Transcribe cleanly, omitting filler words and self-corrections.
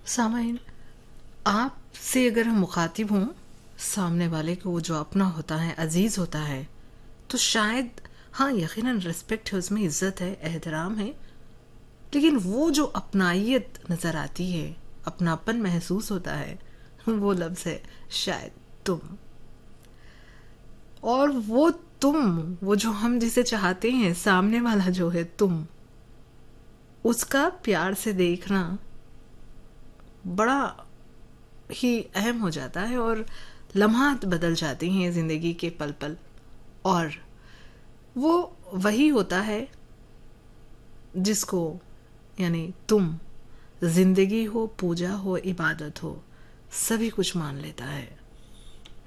सामाइन, आपसे अगर हम मुखातिब हों, सामने वाले को वो जो अपना होता है, अजीज़ होता है, तो शायद हाँ यकीनन रिस्पेक्ट है, उसमें इज़्ज़त है, एहतराम है, लेकिन वो जो अपनाइयत नज़र आती है, अपनापन महसूस होता है, वो लफ्ज़ है शायद तुम। और वो तुम, वो जो हम जिसे चाहते हैं, सामने वाला जो है तुम, उसका प्यार से देखना बड़ा ही अहम हो जाता है और लम्हात बदल जाती हैं ज़िंदगी के पल पल। और वो वही होता है जिसको, यानी तुम, ज़िंदगी हो, पूजा हो, इबादत हो, सभी कुछ मान लेता है।